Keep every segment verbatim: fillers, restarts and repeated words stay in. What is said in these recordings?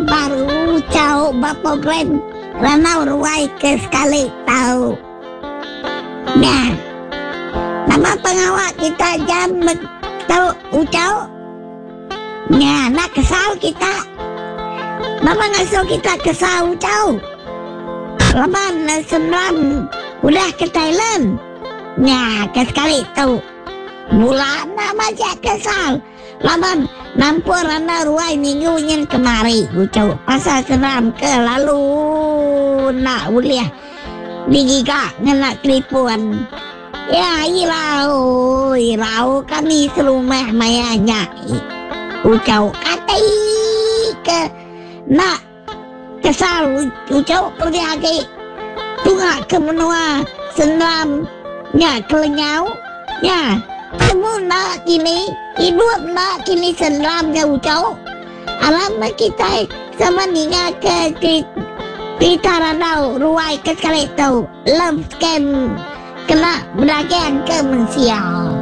baru cau bapak plan ranau ruai ke sekali tahu. Nah, nama pengawal kita jam tahu ucau. Nah, nak kesal kita. Mama ngasuh kita kesal ucau. Laban senam udah ke Thailand. Nah, ke sekali tahu. Mula nama aja kesal. Laban nampur anda ruai minggu nyen kemari ucau. Pasal senam ke lalu nak uliah digiga ngena kelipuan. Ya ilau ilau kami selumah mayanya ucau katai ke nak kesal ucau pergi lagi tunga ke menua senam nya kelenyau nya semua nak kini hidup nak kini senam ke ucau alam kita sama ninga ke kita ranau ruai ke sekali tahu lem scam kena berdagang ke manusia.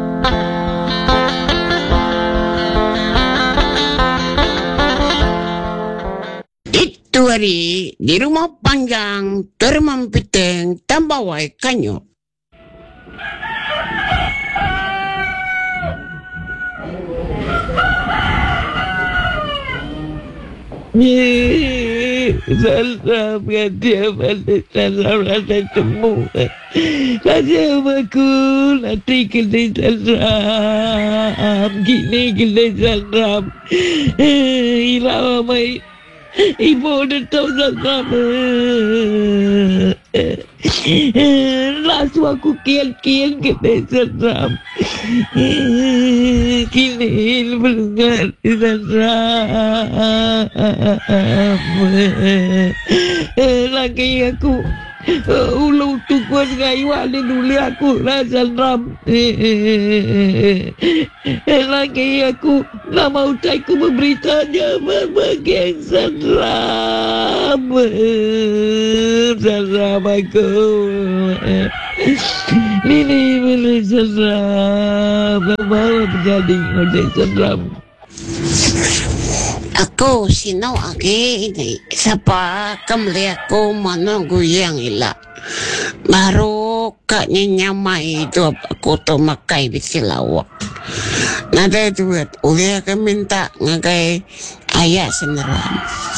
Itu hari di rumah panjang termampiteng tambawai kanyo. Salam dia balik salam rasa temu. Raja aku nanti kena salam. Gini kena salam. Ilah mai. Ibu dah tahu salam. Lasu aku kian-kian kena salam. Kini belum ngerti salam. Lagi aku ulu tukuan gaiwa ni dulu aku rasa ram. Lagi aku nak mau caiku memberitanya berbagai salam. Salam aku. Ini boleh salam. Bawa menjadi oleh salam. Aku sino agi ini siapa kembali aku menunggu yang ilah baru kaknya nyamai itu aku tu makai bisilawak nada itu buat udah aku minta ngakai ayah seneram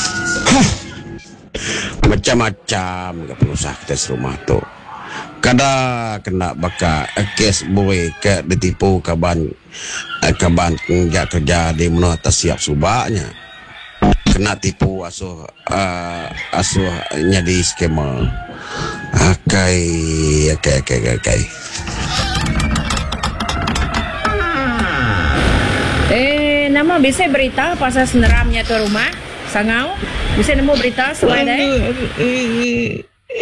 macam-macam ke perusahaan kita rumah tu kada kena baka kes boy ke ditipu kaban kaban kerja kerja di mana tak siap subaknya kena tipu asuh uh, asuh nyadi skema akai akai akai akai eh nama bisa berita pasal seneramnya tu rumah sangau bisa nemu berita selain deh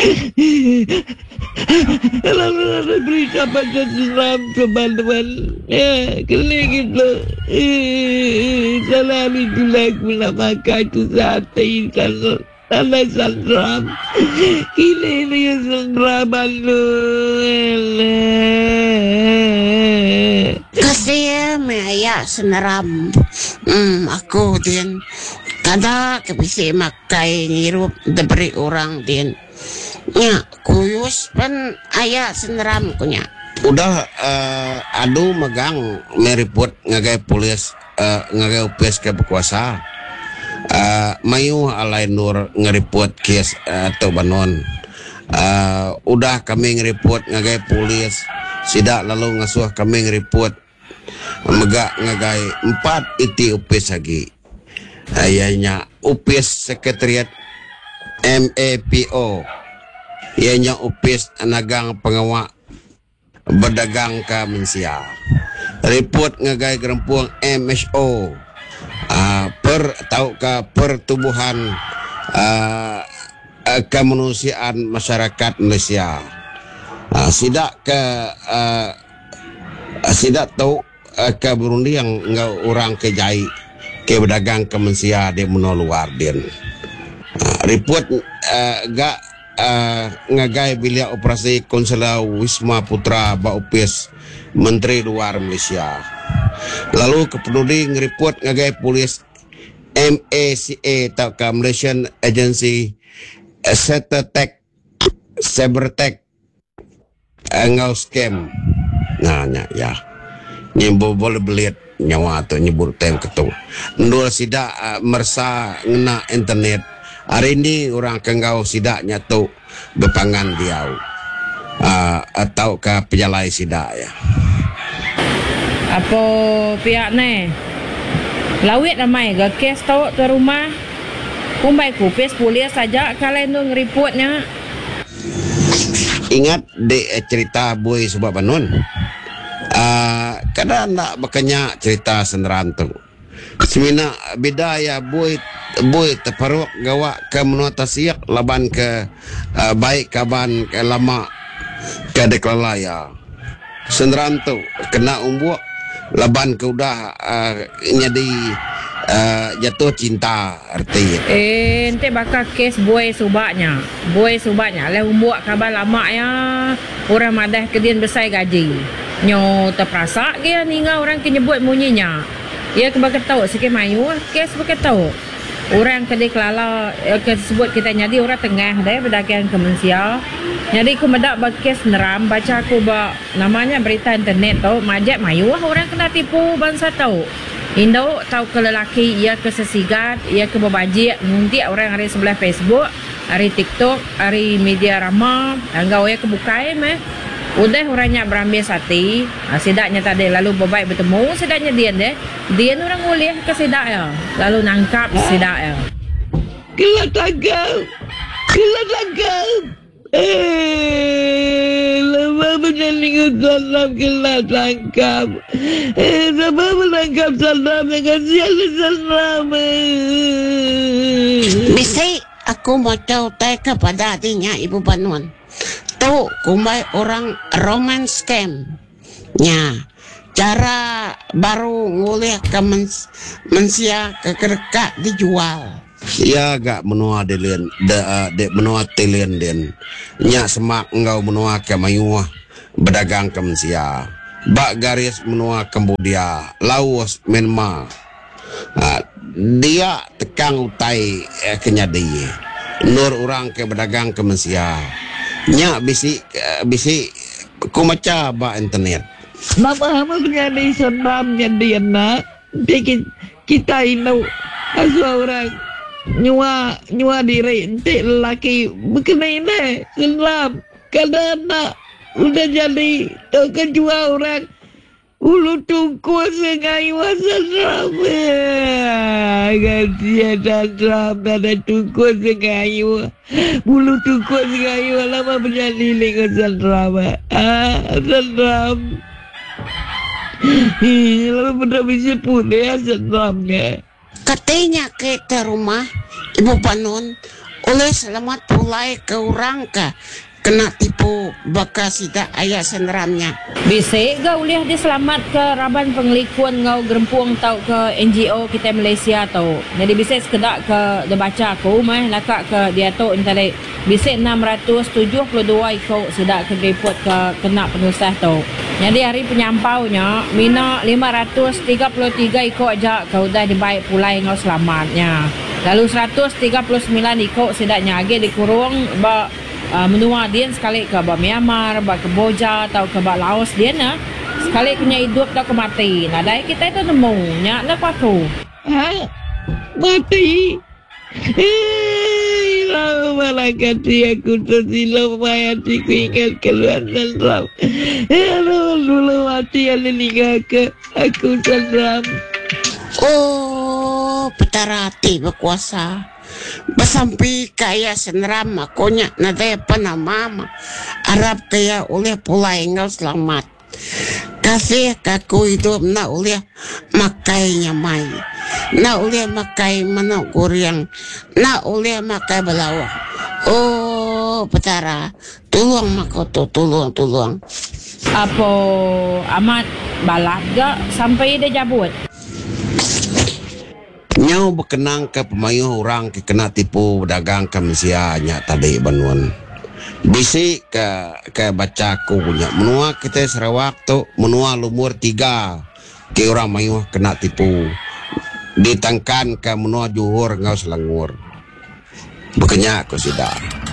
kalau ada berita pada seram teman-teman ya kena gitu salam itu lagu nak makan tu sate kalau ada seram kini ni seram lu kasih maya seneram hmm aku din kada kebisi makai ngirup diberi orang din nya kuyus pen ayah seneram kunya udah uh, adu megang meriput ngagai polis uh, ngagai upes ke berkuasa uh, mayu alai nur ngeriput kes uh, atau banon uh, udah kami ngeriput ngagai polis sidak lalu ngasuh kami ngeriput megak ngagai empat iti upes lagi ayahnya upes sekretariat M A P O ianya upis nagang pengawak berdagang ke Malaysia report ngagai gerempuang M S O uh, per tahu ke pertubuhan uh, kemanusiaan masyarakat Malaysia uh, sidak ke uh, sidak tahu uh, ke Burundi yang ngau orang ke jai ke berdagang ke Malaysia di menoluar din uh, report uh, gak Uh, ngagai bilik operasi Konsela Wisma Putra Baupis Menteri Luar Malaysia. Lalu kepeduli ngeriput ngagai polis M A C A atau ke Malaysian Agency Cybertech Cybertech ngau scam. Nah, nya ya. Nyebut boleh belit nyawa tu nyebut tem ketu. Ndul sidak uh, mersa ngena internet. Hari ini orang kengau sidaknya tu bepangan dia. Uh, atau ke pejalai sidak ya. Apa pihak ni? Lawit ramai ke kes tau tu rumah. Kumbai kupis polis saja kalau tu ngeriputnya. Ingat dek cerita boy sebab banun. Uh, kadang nak berkenyak cerita seneran tu. Semina beda ya boy boy terparuk gawak ke menua tasiak laban ke uh, baik kaban ke lama ke deklalaya. Seneran tu kena umbuak laban ke udah uh, jadi uh, jatuh cinta arti. Eh, ente bakal kes boy subaknya. Boy subaknya. Lah umbuak kabar lama ya. Orang madah kedian besar gaji. Nyo terperasak dia ninggal orang ke nyebut munyinya. Ya ke bakal tahu sikit mayu kes bakal tahu. Orang kedai kelala ke sebut kita jadi orang tengah dah berdagang ke Malaysia. Jadi aku medak bakes neram baca aku ba namanya berita internet tau majak mayu orang kena tipu bangsa tau. Indo tahu ke lelaki ia ke sesigat, ia ke berbajik ngunti orang hari sebelah Facebook, hari TikTok, hari media ramah, anggau ia ke bukai meh. Udah orangnya berambil sati, ha, sidaknya tadi lalu berbaik bertemu, sidaknya dia deh. Dia orang ulih ke sidak ya, lalu nangkap sidak ya. Kelah tangkap. Kelah tangkap. Eh, lama menyaling salam kelah tangkap. Eh, sama menangkap salam dengan siapa salam. Mesti aku mau tahu kepada adiknya Ibu Banun. Tu kumai orang romance scam. Nya, cara baru ngulih ke mens, mensia ke kereka dijual. Ya gak menua delen, de de menua telen den. Nya semak engau menua ke mayuah berdagang ke mensia. Bak garis menua Cambodia, Laos, Myanmar. Ha, dia tekang utai eh, kenyadi. Nur orang ke berdagang ke mensia. Nya bisi bisi ku maca ba internet. Mama hama menjadi senam jadi anak. Bikin kita ini asal orang nyua nyua diri ente lelaki berkenai ni senam. Kadang anak udah jadi tak kejual orang. Ulu tungku sengai masa drama. Ganti ada drama ada tungku sengai. Bulu tungku sengai lama berjadi dengan drama. Ah, drama. Ih, lama benar bisa pun ya drama. Katanya ke rumah Ibu Banun oleh selamat pulai ke orang ke kena tipu bekas tidak ayah seneramnya. Bisa gak uliah dia selamat ke Raban Pengelikuan ngau gerempuang tau ke N G O kita Malaysia tau. Jadi bisa sekedak ke dia baca aku mah nakak ke dia tau internet. Bisa enam ratus tujuh puluh dua ikut sedak ke report ke kena penusah tau. Jadi hari penyampaunya mina lima ratus tiga puluh tiga ikut aja kau dah dibaik pulai ngau selamatnya. Lalu seratus tiga puluh sembilan ikut sedaknya lagi dikurung ba Uh, menua dia sekali ke ba Myanmar, ba Kamboja atau ke ba Laos dia na sekali punya hidup tak ke mati. Nah, dari kita itu nemu nya nak aku. Ha? Mati. Eh, lama malaikat aku tersilau mayati ku ingat keluar dalam. Eh, dulu mati ada liga ke aku sedram. Oh, petarati berkuasa. Basampi kaya seneram makonya nadaya panamama Arab kaya oleh pulai ngau selamat. Kasih kaku hidup na oleh makainya mai. Na oleh makai manok kuriang. Na oleh makai belawak. Oh, petara. Tolong makoto, tolong, tolong. Apa amat balak gak sampai dia jabut? Nyau berkenang ke pemayuh orang ke kena tipu dagang ke Malaysia nya tadi Banun. Bisi ke ke baca aku punya menua kita Sarawak tu menua lumur tiga ke orang mayuh kena tipu ditangkan ke menua juhur ngau selangur. Bekenyak ko sida.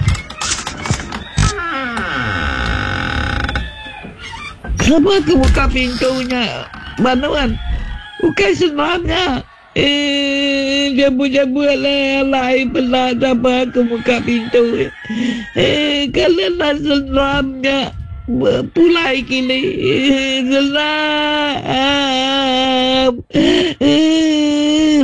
Kenapa ke buka pintunya, Banuan? Bukan senamnya. Eh, jabu-jabu alai-alai pula siapa ke buka pintu. Eh, kalian nak senamnya. Pulai kini. Eh, senam. Eh,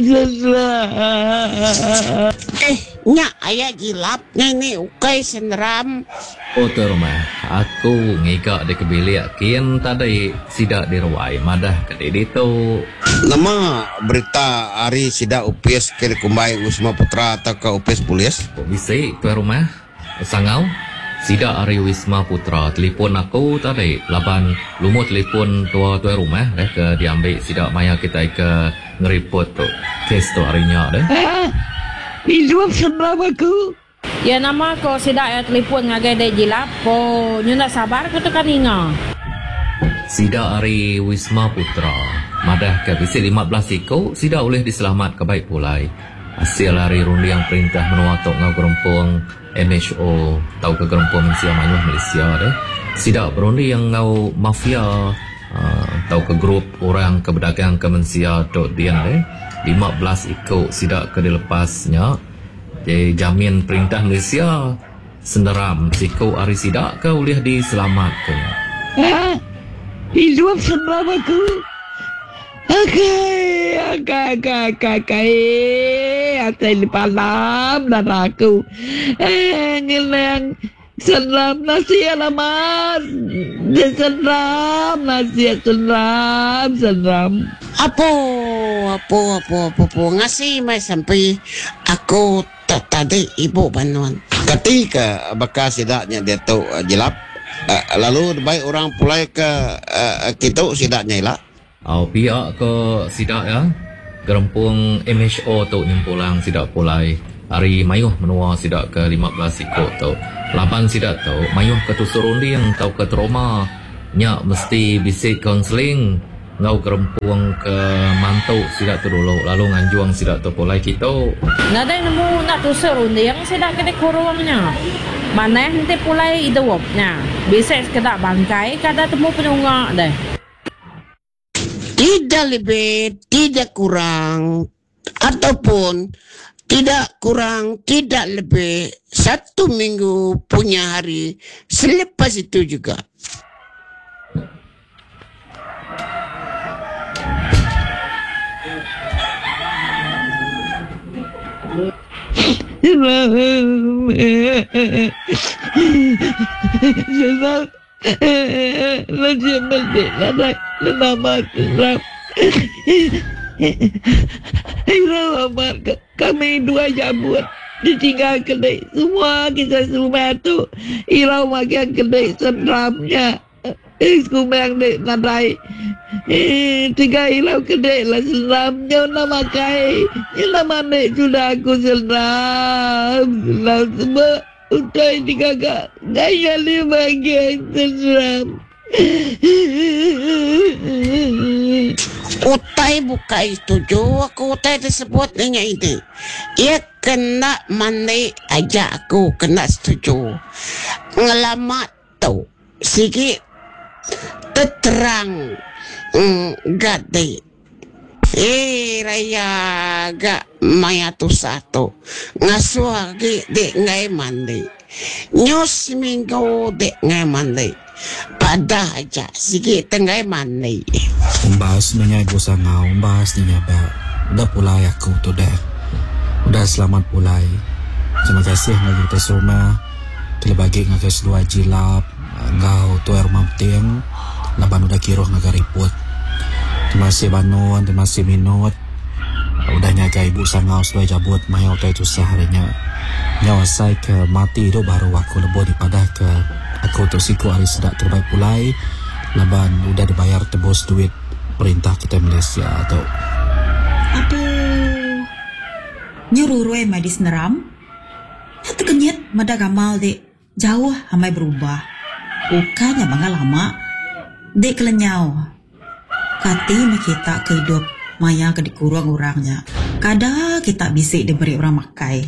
senam. Eh, nyak ayah jilapnya ni ukai seneram. Oh tu rumah, aku ngigak di kebilik kian tadi sidak diruai madah kedai itu. Nama berita hari sida U P S ke Kumbai Wisma Putra atau ke U P S Polis? Kok bisa tu rumah? Sangau? Sidak hari Wisma Putra telefon aku tadi laban lumut telefon tua-tua rumah deh ke diambil sidak maya kita ke ngeripot tu kes tu harinya deh. Ah, hidup senam aku. Ya nama ko sidak ya telefon ngagai dek jilap ko nyuna sabar ko tu kan inga. Sidak hari Wisma Putra madah ke bisi lima belas iko sidak boleh diselamat ke baik pulai. Hasil hari rundiang perintah menuatok ngau gerempung M H O tau ke gerempung Malaysia Manyuh Malaysia deh. Sidak berundi yang ngau mafia uh, tau ke grup orang ke berdagang ke Malaysia dok dian deh. lima belas iko sidak ke dilepasnya. Jadi jamin perintah Malaysia senderam siko hari sidak ke boleh diselamatkan. Ah, hidup senam aku. Akai, akai, akai, akai, akai. Atai lipalam dan aku. Eh, ngilang senam nasi alamat. Senam nasi senam, senam. Apa, apa, apa, apa, apa. Ngasih mai sampai aku tak tadi ibu Banuan. Ketika bekas sidaknya dia tu uh, jilap, uh, lalu baik orang pulai ke uh, kita sidaknya ilah. Au pihak ke sidak ya. Gerempung M H O tu nimpulang sidak pulai. Hari mayuh menua sidak ke lima belas ikut tu. Lapan sidak tu mayuh ke tusurundi yang tau ke trauma. Nyak mesti bisik counseling. Ngau gerempung ke mantuk sidak tu dulu. Lalu nganjuang sidak tu pulai kita. Nadai nemu nak tusurundi yang sidak kedek kurungnya. Mana nanti pulai idawapnya. Bisa sekedar bangkai kada temu penunggak deh. Tidak lebih, tidak kurang, ataupun tidak kurang, tidak lebih, satu minggu punya hari selepas itu juga. Senam. Lanjut balik Lanjut Nama Ram Ram Amar kami dua jambut ditinggal kedai semua kisah rumah tu Irau makan kedai senramnya Kumang dek nadai tiga ilau kedai lah senramnya nama kai nama nek sudah aku senram senram semua utai tiga gak gaya lima bagian senram. Utai buka setuju aku utai tersebut dengan ini. Ia kena mandi aja aku kena setuju. Ngelamat tu sikit terang mm, gade. Eh raya gak maya tu satu ngasuh lagi dek ngai mandi nyus minggu dek ngai mandi pada aja sikit tengah mandi. Umbas nanya ibu sangau, umbas nanya ba, udah pulai aku tu dah, udah selamat pulai. Terima kasih ngagi kita semua, terbagi ngagi sedua jilap, ngau tu air mamteng, laban udah kiroh ngagi riput. Terima kasih Banuan, terima kasih Minut, udah nyaga ibu sangau sedua jabut, mayau tu itu seharinya. Nyawa saya ke mati itu baru aku lebih dipadah ke aku tu siku hari sedak terbaik pulai. Laban udah dibayar tebus duit perintah kita Malaysia atau apa nyuruh-ruh mai di seneram hati kenyit mada gamal dek jauh hamai berubah ukanya bangga lama dek kelenyau kati makita kehidup maya ke dikurung orangnya. Kada kita bisik diberi orang makai.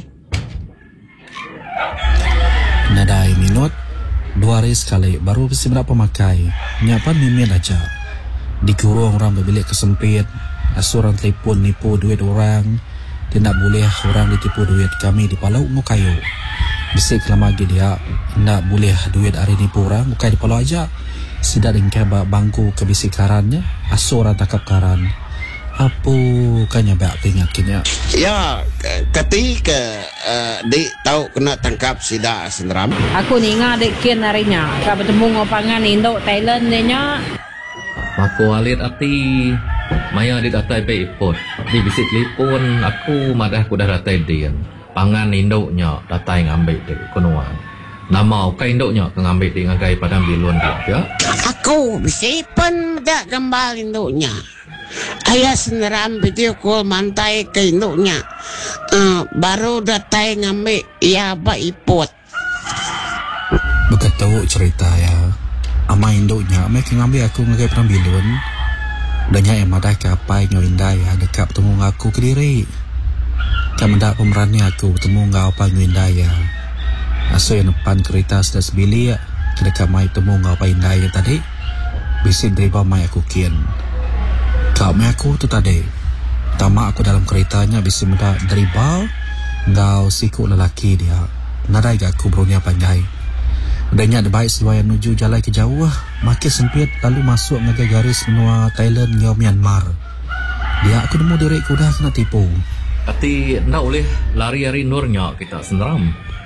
Nadai minut dua hari sekali baru bisa berapa makai. Nyapa mimin aja. Dikurung orang berbilik kesempit. Asuran telefon nipu duit orang. Tidak boleh orang ditipu duit kami di Palau Mukayo. Bisik lama lagi dia tidak boleh duit hari nipu orang Mukai di Palau aja. Sidak dengkai bangku kebisikarannya. Asuran takap karan. Apa kanya baik peringatnya? Ya, ketika uh, di tahu kena tangkap sida senderam. Aku ni ingat dek kian harinya. Kau bertemu ngopangan Indo Thailand ni nya. Mako alit ati maya alit atai pe ipot. Di bisik telefon aku madah aku dah datai dia. Pangan Indo nya datai ngambil dek konuan. Nama ka Indo nya ngambil dek ngagai padang bilun dia. Aku bisa pun dah gambar induknya. Ayah senderam video call mantai ke induknya. Uh, baru datai ngambil ia ba ipot. Bekat tahu cerita ya. Ama induknya mereka ngambil aku ngagai padang bilun. Dannya yang madah ke apa yang indah ya dekat bertemu aku ke diri. Kan mendak pemerannya aku bertemu ngau apa yang indah ya. Aso yang depan kereta sudah sebili ya. Dekat mai temu ngau apa indah ya tadi. Bisik driver mai aku kian. Kau mai aku tu tadi. Tamak aku dalam keretanya bisik mendak driver. Ngau siku lelaki dia. Nadai gak aku berunia pandai. Udahnya ada baik siwaya menuju jalan ke jauh. Makin sempit lalu masuk ngagai garis menua Thailand ngau Myanmar. Dia aku nemu diri aku dah kena tipu. Ati nak boleh lari-lari nurnya kita senderam.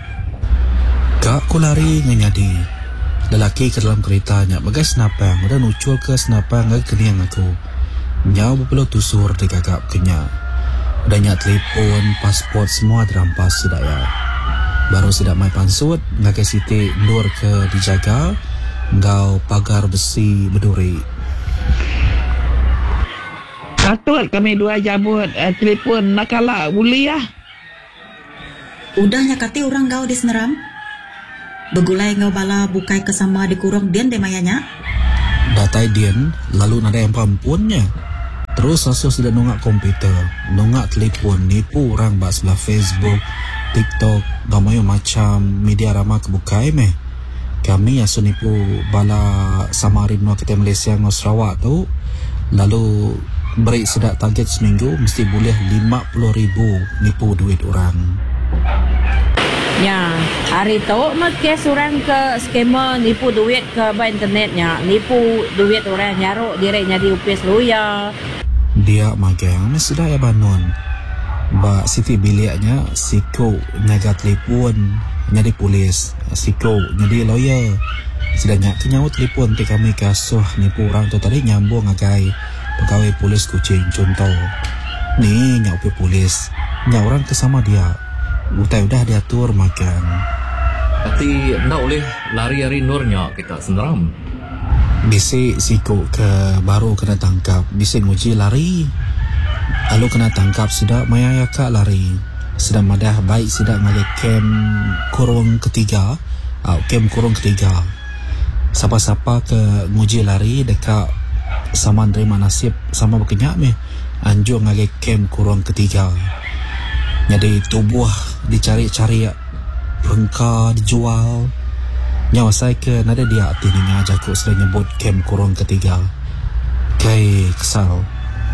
Kak aku lari nganyadi. Lelaki ke dalam keretanya bagai senapang. Udah nucul ke senapang ngagai keniang aku. Nyau berpeluh tusur di gagap kenya. Udahnya telefon, pasport semua dirampas sudah ya. Baru sudah mai pansut ngagai siti nur ke dijaga. Ngau pagar besi berduri. Patut kami dua jabut uh, telefon nak kalah boleh lah. Udahnya kati orang kau di seneram. Begulai ngau bala bukai kesama dikurung dian de mayanya. Datai dian lalu nada yang pampunnya. Terus asuh sudah nungak komputer, nungak telefon, nipu orang bak sebelah Facebook, TikTok, gamayo macam media ramah kebukai meh. Kami asuh nipu bala samarin nuak kita Malaysia ngau Sarawak tu. Lalu beri sedak target seminggu mesti boleh lima puluh ribu nipu duit orang. Ya, hari tu mak kes orang ke skema nipu duit ke ba internetnya, nipu duit orang nyaruk direct jadi upis luya. Dia magang mesti dah ya banon. Ba siti biliknya siko nyaga telefon jadi polis, siko jadi lawyer. Sedangnya kenyaut telefon ti kami kasuh nipu orang tu tadi nyambung ngagai pegawai polis Kuching contoh. Ni nyau pe polis, nyau orang kesama dia. Utai udah diatur makan. Tapi nak boleh lari-lari nurnya kita senderam. Bisik siko ke baru kena tangkap. Bisik nguji lari. Lalu kena tangkap sidak maya kak lari. Sedang madah baik sidak ngalik kem kurung ketiga. Au kem kurung ketiga. Siapa-siapa ke nguji lari dekat sama nerima nasib sama berkenyak meh. Anjur ngalik kem kurung ketiga. Jadi tubuh dicari-cari rengka dijual. Nyawa saya ke nada dia hati ni ngajak aku sudah nyebut kem kurung ketiga. Kai kesal.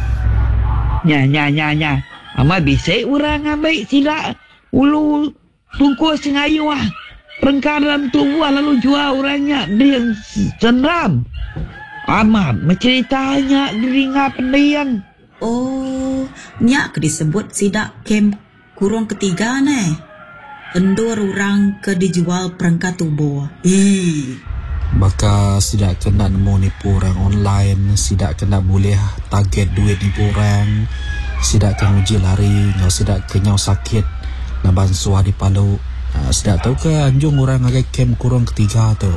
Nya nya nya nya. Ama bisik orang ambil sila ulu bungkus sengayu ah. Rengka dalam tubuh lalu jual orangnya dia senram. Amat menceritanya deringat pendiang. Oh, nyak ke disebut sidak kem kurung ketiga ne. Endur orang ke dijual perangkat tubuh. Eh. Maka sidak kena nemu nipu orang online, sidak kena boleh target duit nipu orang, sidak kena uji lari, ngau sidak kenyau sakit, naban suah di Palu. Uh, sidak tahu ke anjung orang agak kem kurung ketiga tu.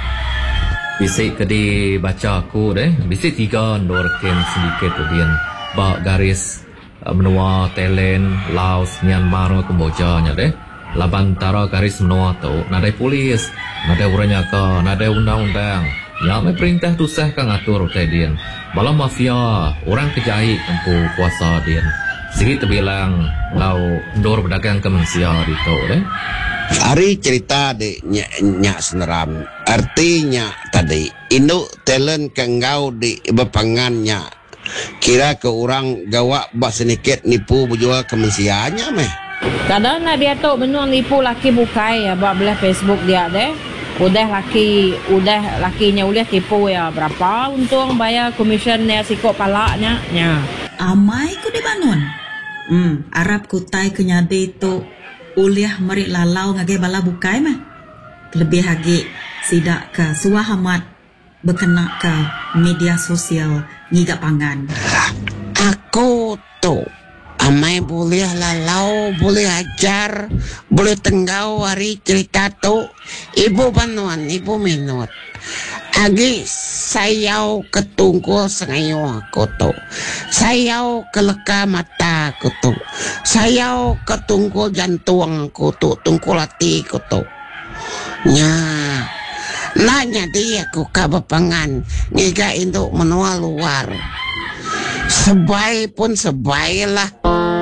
Bisik ke di baca aku deh. Bisik tiga ndor kem sedikit tu dian. Bak garis uh, menua Thailand, Laos, Myanmar, Kamboja nya deh. Laban tara garis menua tu nadai polis, nadai orangnya ke, nadai undang-undang. Ya mai perintah tusah kang atur tadian. Bala mafia orang kejahit tempu kuasa dian. Sikit terbilang ngau dor berdagang ke manusia di tau deh. Ari cerita de nyak nyak seneram. Artinya tadi induk talent kengau di bepangannya. Kira ke orang gawa bas sedikit nipu berjual kemensianya meh. Kadang nak dia tu benuang nipu laki bukai ya buat belah Facebook dia deh. Udah laki udah lakinya udah tipu ya berapa untung bayar komisen ya sikok palaknya nya. Amai ku di Banun. Hmm, Arab kutai kenyade tu uliah merik lalau ngagai bala bukai mah. Lebih lagi sidak ke suahamat berkena ke media sosial ngigap pangan. Aku tu amai boleh lalau, boleh ajar, boleh tenggau hari cerita tu. Ibu Banuan, ibu minut. Agi sayau ketungkul sengayo aku tu. Sayau keleka mata aku tu. Sayau ketungkul jantung aku tu. Tungkul hati aku tu. Nya. Nanya dia aku kabapangan. Ngiga induk menua luar. Sebai pun sebai lah.